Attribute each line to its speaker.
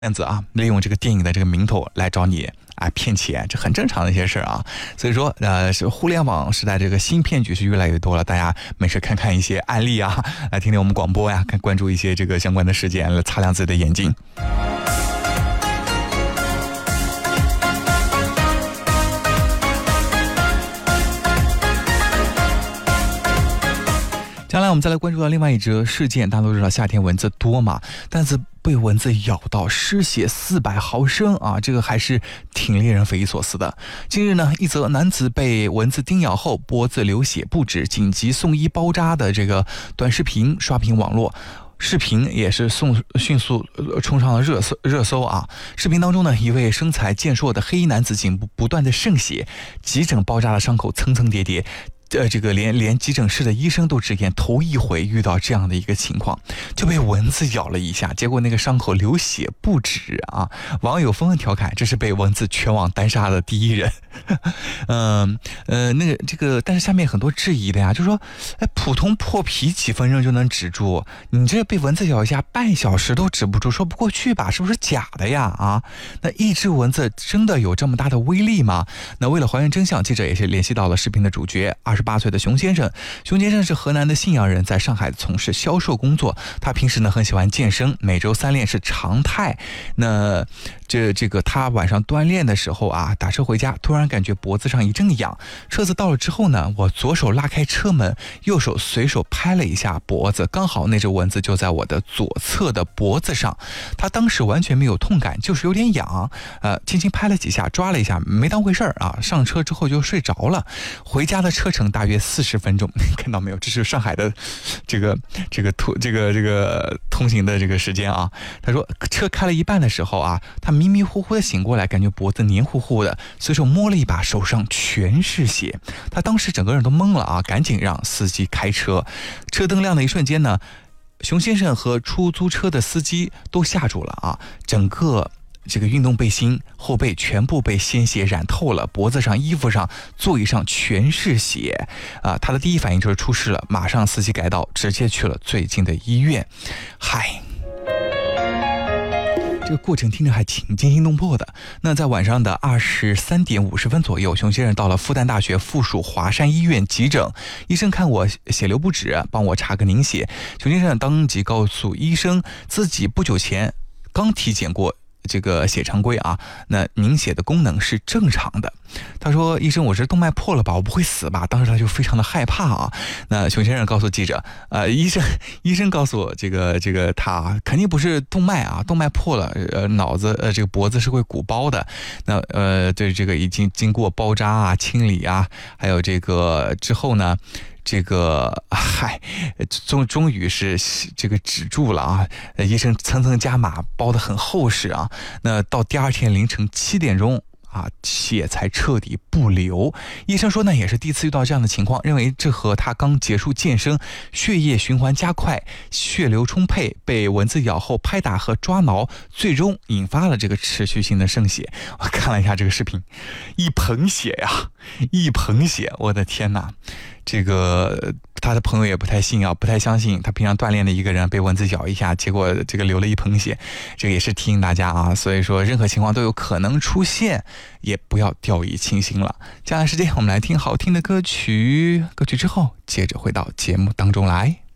Speaker 1: 骗子啊，利用这个电影的这个名头来找你骗钱，这很正常的一些事啊。所以说是互联网时代这个新骗局是越来越多了，大家没事看看一些案例啊，来听听我们广播呀，关注一些这个相关的事件，来擦亮自己的眼睛。将来我们再来关注到另外一则事件，大家都知道夏天蚊子多嘛，但是被蚊子咬到失血400毫升啊，这个还是挺令人匪夷所思的。近日呢，一则男子被蚊子叮咬后脖子流血不止，紧急送医包扎的这个短视频刷屏网络。视频也是迅速冲上了热搜啊！视频当中呢，一位身材健硕的黑衣男子颈部不断的渗血，急诊包扎的伤口层层叠叠。这个连急诊室的医生都直言头一回遇到这样的一个情况，就被蚊子咬了一下，结果那个伤口流血不止啊！网友纷纷调侃，这是被蚊子全网单杀的第一人。但是下面很多质疑的呀，就说，普通破皮几分钟就能止住，你这被蚊子咬一下半小时都止不住，说不过去吧？是不是假的呀？啊，那抑制蚊子真的有这么大的威力吗？那为了还原真相，记者也是联系到了视频的主角28岁的熊先生。熊先生是河南的信阳人，在上海从事销售工作。他平时呢很喜欢健身，每周3练是常态。那这个他晚上锻炼的时候啊，打车回家，突然感觉脖子上一阵痒。车子到了之后呢，我左手拉开车门，右手随手拍了一下脖子，刚好那只蚊子就在我的左侧的脖子上。他当时完全没有痛感，就是有点痒，轻轻拍了几下，抓了一下，没当回事儿啊。上车之后就睡着了。回家的车程大约40分钟，看到没有？这是上海的这个通行的这个时间啊。他说车开了一半的时候啊，他迷迷糊糊的醒过来，感觉脖子黏糊糊的，随手摸了一把，手上全是血。他当时整个人都懵了啊，赶紧让司机开车。车灯亮的一瞬间呢，熊先生和出租车的司机都吓住了啊，整个这个运动背心后背全部被鲜血染透了，脖子上、衣服上、座椅上全是血啊！他的第一反应就是出事了，马上司机改道，直接去了最近的医院。嗨，这个过程听着还挺惊心动魄的。那在晚上的23点50分左右，熊先生到了复旦大学附属华山医院急诊，医生看我血流不止，帮我查个凝血。熊先生当即告诉医生，自己不久前刚体检过这个血常规啊，那凝血的功能是正常的。他说，医生，我这动脉破了吧，我不会死吧？当时他就非常的害怕啊。那熊先生告诉记者，医生告诉我，这个他肯定不是动脉啊，动脉破了，脑子这个脖子是会鼓包的。那对这个已经经过包扎啊、清理啊，还有这个之后呢，这个终于是这个止住了啊！医生层层加码，包得很厚实啊。那到第二天凌晨7点钟啊，血才彻底不流。医生说呢，也是第一次遇到这样的情况，认为这和他刚结束健身，血液循环加快，血流充沛，被蚊子咬后拍打和抓挠，最终引发了这个持续性的渗血。我看了一下这个视频，一盆血呀，一盆血，我的天哪！这个他的朋友也不太信啊，不太相信他平常锻炼的一个人被蚊子咬一下，结果这个流了一盆血，这个也是提醒大家啊，所以说任何情况都有可能出现，也不要掉以轻心了。接下来时间我们来听好听的歌曲之后接着回到节目当中来。